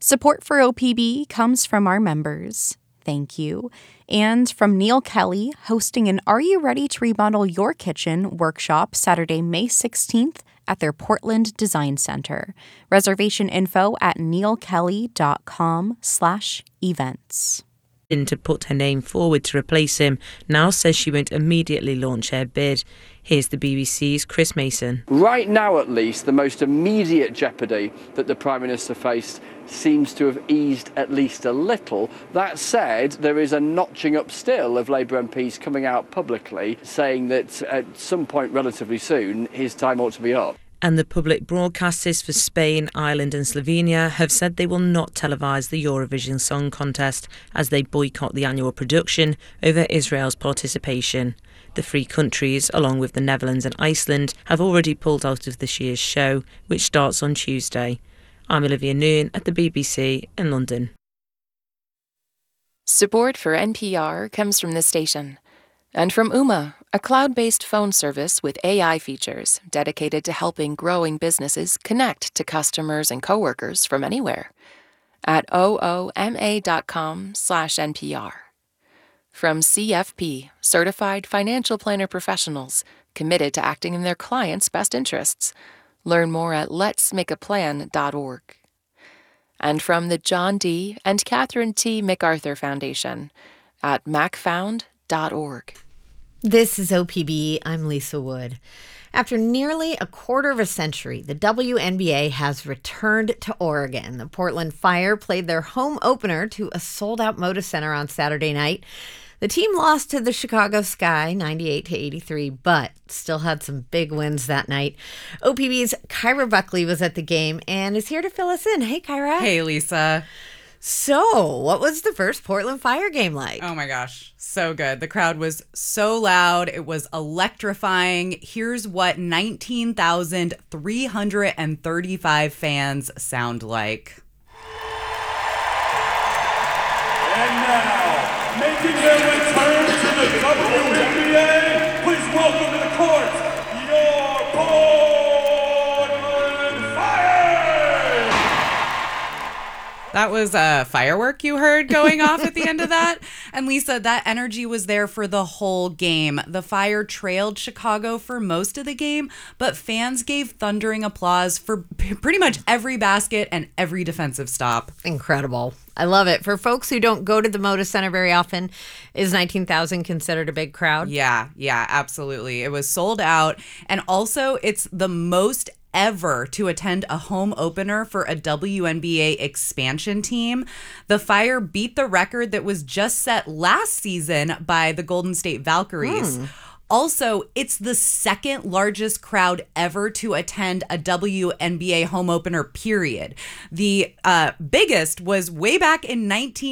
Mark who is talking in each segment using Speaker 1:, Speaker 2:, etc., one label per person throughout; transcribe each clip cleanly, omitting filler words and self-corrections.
Speaker 1: Support for OPB comes from our members. Thank you. And from Neil Kelly, hosting an Are You Ready to Remodel Your Kitchen workshop Saturday, May 16th at their Portland Design Center. Reservation info at neilkelly.com/events.
Speaker 2: To put her name forward to replace him now says she won't immediately launch her bid. Here's the BBC's Chris Mason.
Speaker 3: Right now, at least, the most immediate jeopardy that the Prime Minister faced seems to have eased at least a little. That said, there is a notching up still of Labour MPs coming out publicly saying that at some point relatively soon his time ought to be up.
Speaker 2: And the public broadcasters for Spain, Ireland and Slovenia have said they will not televise the Eurovision Song Contest as they boycott the annual production over Israel's participation. The three countries, along with the Netherlands and Iceland, have already pulled out of this year's show, which starts on Tuesday. I'm Olivia Noon at the BBC in London.
Speaker 4: Support for NPR comes from this station and from Ooma, a cloud-based phone service with AI features dedicated to helping growing businesses connect to customers and coworkers from anywhere at ooma.com/NPR. From CFP, Certified Financial Planner Professionals, committed to acting in their clients' best interests. Learn more at letsmakeaplan.org. And from the John D. and Catherine T. MacArthur Foundation at macfound.org.
Speaker 5: This is OPB. I'm Lisa Wood. After nearly a quarter of a century, the WNBA has returned to Oregon. The Portland Fire played their home opener to a sold-out Moda Center on Saturday night. The team lost to the Chicago Sky 98-83, but still had some big wins that night. OPB's Kyra Buckley was at the game and is here to fill us in. Hey, Kyra.
Speaker 6: Hey, Lisa.
Speaker 5: So, what was the first Portland Fire game like?
Speaker 6: Oh my gosh, so good. The crowd was so loud. It was electrifying. Here's what 19,335 fans sound like.
Speaker 7: And now, making their return to the WNBA, please welcome to the court, your Portland Fire!
Speaker 6: That was a firework you heard going off at the end of that. And Lisa, that energy was there for the whole game. The Fire trailed Chicago for most of the game, but fans gave thundering applause for pretty much every basket and every defensive stop.
Speaker 5: Incredible. I love it. For folks who don't go to the Moda Center very often, is 19,000 considered a big crowd?
Speaker 6: Yeah, absolutely. It was sold out. And also, it's the most ever to attend a home opener for a WNBA expansion team. The Fire beat the record that was just set last season by the Golden State Valkyries. Also, it's the second largest crowd ever to attend a WNBA home opener, period. The biggest was way back in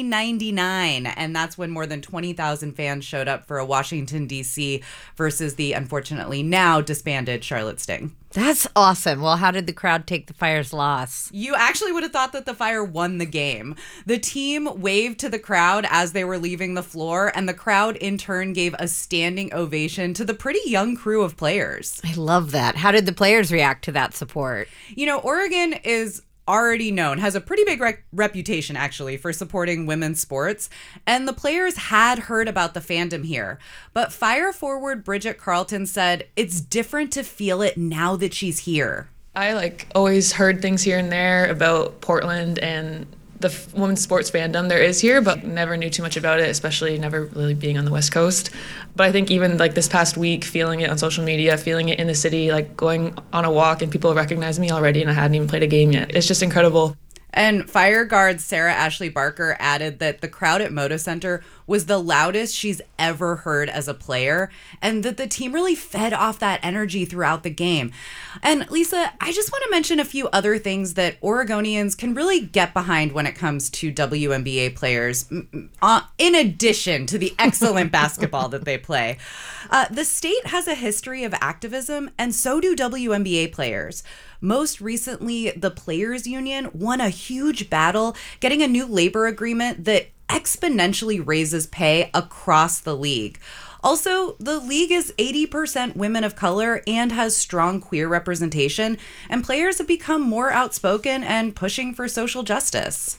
Speaker 6: 1999, and that's when more than 20,000 fans showed up for a Washington, D.C. versus the, unfortunately, now disbanded Charlotte Sting.
Speaker 5: That's awesome. Well, how did the crowd take the Fire's loss?
Speaker 6: You actually would have thought that the Fire won the game. The team waved to the crowd as they were leaving the floor, and the crowd in turn gave a standing ovation to the pretty young crew of players.
Speaker 5: I love that. How did the players react to that support?
Speaker 6: You know, Oregon is already known, has a pretty big reputation actually for supporting women's sports, and the players had heard about the fandom here. But Fire forward Bridget Carlton said it's different to feel it now that she's here.
Speaker 8: I always heard things here and there about Portland and the women's sports fandom there is here, but never knew too much about it, especially never really being on the West Coast. But I think even this past week, feeling it on social media, feeling it in the city, going on a walk and people recognize me already and I hadn't even played a game yet. It's just incredible.
Speaker 6: And Fire guard Sarah Ashley Barker added that the crowd at Moda Center was the loudest she's ever heard as a player, and that the team really fed off that energy throughout the game. And Lisa, I just want to mention a few other things that Oregonians can really get behind when it comes to WNBA players, in addition to the excellent basketball that they play. The state has a history of activism, and so do WNBA players. Most recently, the Players Union won a huge battle getting a new labor agreement that exponentially raises pay across the league. Also, the league is 80% women of color and has strong queer representation, and players have become more outspoken and pushing for social justice.